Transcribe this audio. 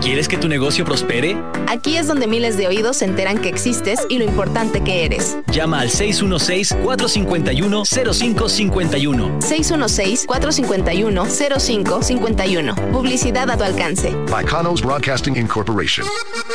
¿Quieres que tu negocio prospere? Aquí es donde miles de oídos se enteran que existes y lo importante que eres. Llama al 616-451-0551. 616-451-0551. Publicidad a tu alcance. By Kanos Broadcasting Incorporation.